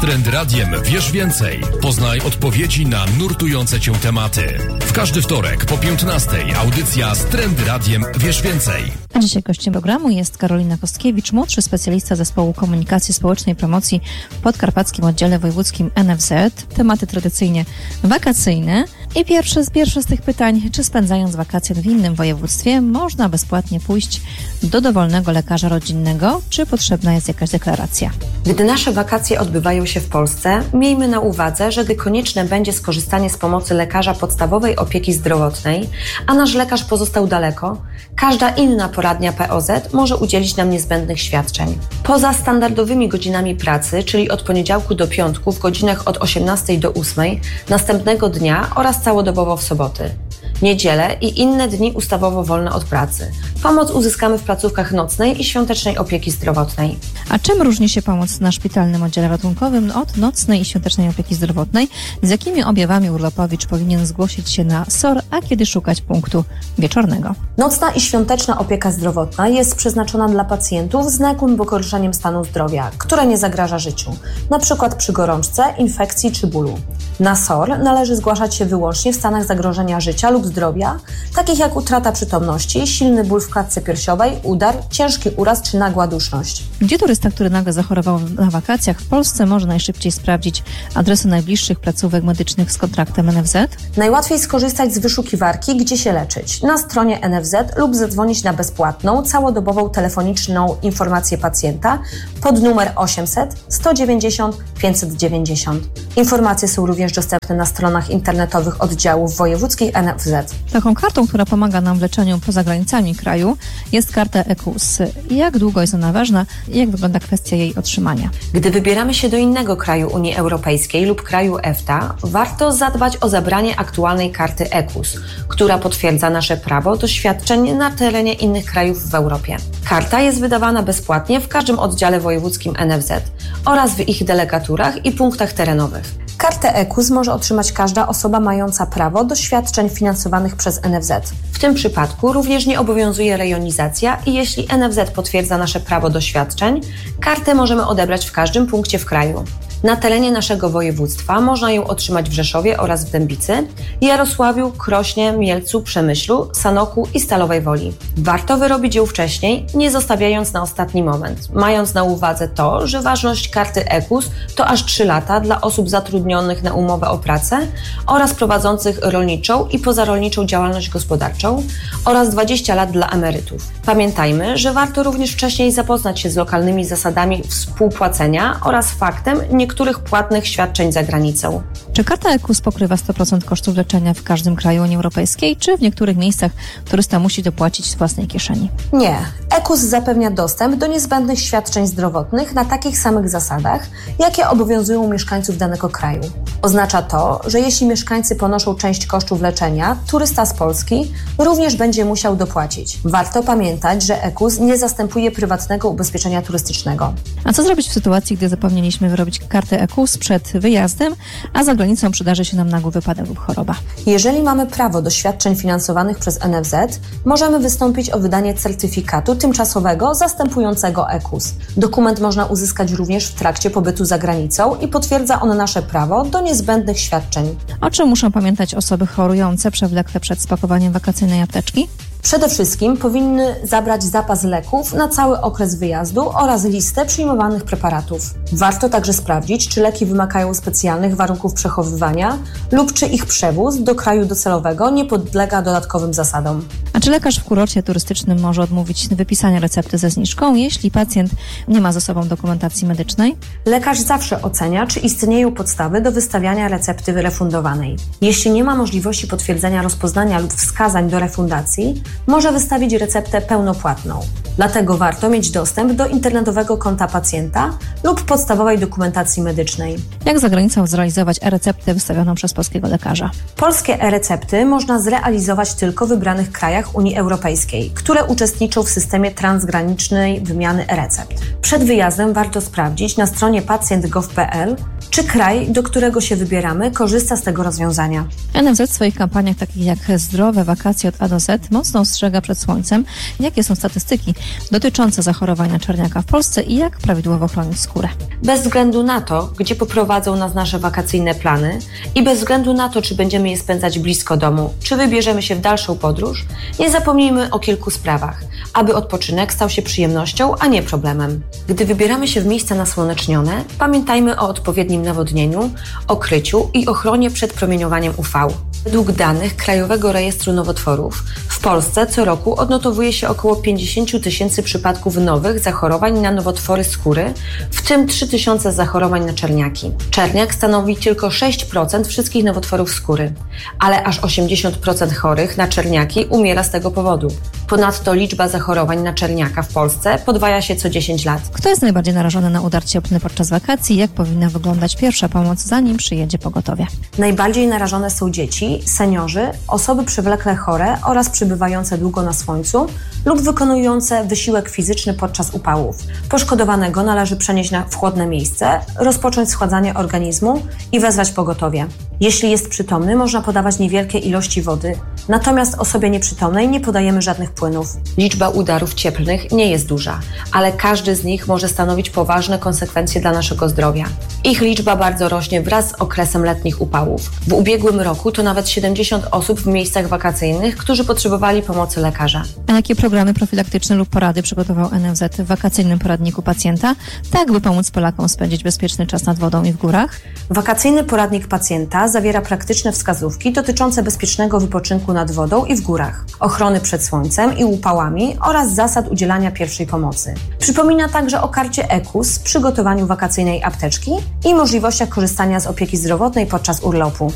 Trend Radiem wiesz więcej. Poznaj odpowiedzi na nurtujące cię tematy. W każdy wtorek po 15:00 audycja z Trend Radiem wiesz więcej. A dzisiaj gościem programu jest Karolina Kostkiewicz, młodszy specjalista Zespołu Komunikacji Społecznej i Promocji w Podkarpackim Oddziale Wojewódzkim NFZ. Tematy tradycyjnie wakacyjne. I pierwsze z tych pytań, czy spędzając wakacje w innym województwie można bezpłatnie pójść do dowolnego lekarza rodzinnego, czy potrzebna jest jakaś deklaracja? Gdy nasze wakacje odbywają się w Polsce, miejmy na uwadze, że gdy konieczne będzie skorzystanie z pomocy lekarza podstawowej opieki zdrowotnej, a nasz lekarz pozostał daleko, każda inna poradnia POZ może udzielić nam niezbędnych świadczeń. Poza standardowymi godzinami pracy, czyli od poniedziałku do piątku w godzinach od 18 do 8, następnego dnia oraz całodobowo w soboty, niedzielę i inne dni ustawowo wolne od pracy. Pomoc uzyskamy w placówkach nocnej i świątecznej opieki zdrowotnej. A czym różni się pomoc na szpitalnym oddziale ratunkowym od nocnej i świątecznej opieki zdrowotnej? Z jakimi objawami urlopowicz powinien zgłosić się na SOR, a kiedy szukać punktu wieczornego? Nocna i świąteczna opieka zdrowotna jest przeznaczona dla pacjentów z nagłym pogorszeniem stanu zdrowia, które nie zagraża życiu, np. przy gorączce, infekcji czy bólu. Na SOR należy zgłaszać się wyłącznie w stanach zagrożenia życia lub zdrowia, takich jak utrata przytomności, silny ból w klatce piersiowej, udar, ciężki uraz czy nagła duszność. Gdzie turysta, który nagle zachorował na wakacjach w Polsce, może najszybciej sprawdzić adresy najbliższych placówek medycznych z kontraktem NFZ? Najłatwiej skorzystać z wyszukiwarki Gdzie się leczyć na stronie NFZ lub zadzwonić na bezpłatną, całodobową telefoniczną informację pacjenta pod numer 800 190 590. Informacje są również dostępne na stronach internetowych oddziałów wojewódzkich NFZ. Taką kartą, która pomaga nam w leczeniu poza granicami kraju, jest karta EKUS. Jak długo jest ona ważna i jak wygląda kwestia jej otrzymania? Gdy wybieramy się do innego kraju Unii Europejskiej lub kraju EFTA, warto zadbać o zabranie aktualnej karty EKUS, która potwierdza nasze prawo do świadczeń na terenie innych krajów w Europie. Karta jest wydawana bezpłatnie w każdym oddziale wojewódzkim NFZ oraz w ich delegaturach i punktach terenowych. Kartę EKUS może otrzymać każda osoba mająca prawo do świadczeń finansowanych przez NFZ. W tym przypadku również nie obowiązuje rejonizacja i jeśli NFZ potwierdza nasze prawo do świadczeń, kartę możemy odebrać w każdym punkcie w kraju. Na terenie naszego województwa można ją otrzymać w Rzeszowie oraz w Dębicy, Jarosławiu, Krośnie, Mielcu, Przemyślu, Sanoku i Stalowej Woli. Warto wyrobić ją wcześniej, nie zostawiając na ostatni moment, mając na uwadze to, że ważność karty EKUS to aż 3 lata dla osób zatrudnionych na umowę o pracę oraz prowadzących rolniczą i pozarolniczą działalność gospodarczą oraz 20 lat dla emerytów. Pamiętajmy, że warto również wcześniej zapoznać się z lokalnymi zasadami współpłacenia oraz faktem niektórych płatnych świadczeń za granicą. Czy karta EKUS pokrywa 100% kosztów leczenia w każdym kraju Unii Europejskiej, czy w niektórych miejscach turysta musi dopłacić z własnej kieszeni? Nie. EKUS zapewnia dostęp do niezbędnych świadczeń zdrowotnych na takich samych zasadach, jakie obowiązują mieszkańców danego kraju. Oznacza to, że jeśli mieszkańcy ponoszą część kosztów leczenia, turysta z Polski również będzie musiał dopłacić. Warto pamiętać, że EKUS nie zastępuje prywatnego ubezpieczenia turystycznego. A co zrobić w sytuacji, gdy zapomnieliśmy wyrobić kartę EKUS przed wyjazdem, a za granicą przydarzy się nam nagły wypadek lub choroba? Jeżeli mamy prawo do świadczeń finansowanych przez NFZ, możemy wystąpić o wydanie certyfikatu tymczasowego zastępującego EKUS. Dokument można uzyskać również w trakcie pobytu za granicą i potwierdza on nasze prawo do niezbędnych świadczeń. O czym muszą pamiętać osoby chorujące przewlekle przed spakowaniem wakacyjnej apteczki? Przede wszystkim powinny zabrać zapas leków na cały okres wyjazdu oraz listę przyjmowanych preparatów. Warto także sprawdzić, czy leki wymagają specjalnych warunków przechowywania lub czy ich przewóz do kraju docelowego nie podlega dodatkowym zasadom. A czy lekarz w kurorcie turystycznym może odmówić wypisania recepty ze zniżką, jeśli pacjent nie ma ze sobą dokumentacji medycznej? Lekarz zawsze ocenia, czy istnieją podstawy do wystawiania recepty refundowanej. Jeśli nie ma możliwości potwierdzenia rozpoznania lub wskazań do refundacji, może wystawić receptę pełnopłatną. Dlatego warto mieć dostęp do internetowego konta pacjenta lub podstawowej dokumentacji medycznej. Jak za granicą zrealizować e-receptę wystawioną przez polskiego lekarza? Polskie e-recepty można zrealizować tylko w wybranych krajach Unii Europejskiej, które uczestniczą w systemie transgranicznej wymiany e-recept. Przed wyjazdem warto sprawdzić na stronie pacjent.gov.pl Czy kraj, do którego się wybieramy, korzysta z tego rozwiązania? NFZ w swoich kampaniach takich jak zdrowe wakacje od A do Z mocno ostrzega przed słońcem, jakie są statystyki dotyczące zachorowań na czerniaka w Polsce i jak prawidłowo chronić skórę. Bez względu na to, gdzie poprowadzą nas nasze wakacyjne plany i bez względu na to, czy będziemy je spędzać blisko domu, czy wybierzemy się w dalszą podróż, nie zapomnijmy o kilku sprawach, aby odpoczynek stał się przyjemnością, a nie problemem. Gdy wybieramy się w miejsca nasłonecznione, pamiętajmy o odpowiednim nawodnieniu, okryciu i ochronie przed promieniowaniem UV. Według danych Krajowego Rejestru Nowotworów w Polsce co roku odnotowuje się około 50 000 przypadków nowych zachorowań na nowotwory skóry, w tym 3 000 zachorowań na czerniaki. Czerniak stanowi tylko 6% wszystkich nowotworów skóry, ale aż 80% chorych na czerniaki umiera z tego powodu. Ponadto liczba zachorowań na czerniaka w Polsce podwaja się co 10 lat. Kto jest najbardziej narażony na udar cieplny podczas wakacji? Jak powinna wyglądać pierwsza pomoc, zanim przyjedzie pogotowie? Najbardziej narażone są dzieci, seniorzy, osoby przewlekle chore oraz przebywające długo na słońcu lub wykonujące wysiłek fizyczny podczas upałów. Poszkodowanego należy przenieść w chłodne miejsce, rozpocząć schładzanie organizmu i wezwać pogotowie. Jeśli jest przytomny, można podawać niewielkie ilości wody, natomiast osobie nieprzytomnej nie podajemy żadnych płynów. Liczba udarów cieplnych nie jest duża, ale każdy z nich może stanowić poważne konsekwencje dla naszego zdrowia. Ich liczba bardzo rośnie wraz z okresem letnich upałów. W ubiegłym roku to nawet 70 osób w miejscach wakacyjnych, którzy potrzebowali pomocy lekarza. A jakie programy profilaktyczne lub porady przygotował NFZ w wakacyjnym poradniku pacjenta, tak by pomóc Polakom spędzić bezpieczny czas nad wodą i w górach? Wakacyjny poradnik pacjenta zawiera praktyczne wskazówki dotyczące bezpiecznego wypoczynku nad wodą i w górach, ochrony przed słońcem i upałami oraz zasad udzielania pierwszej pomocy. Przypomina także o karcie EKUS, przygotowaniu wakacyjnej apteczki i możliwościach korzystania z opieki zdrowotnej podczas urlopu.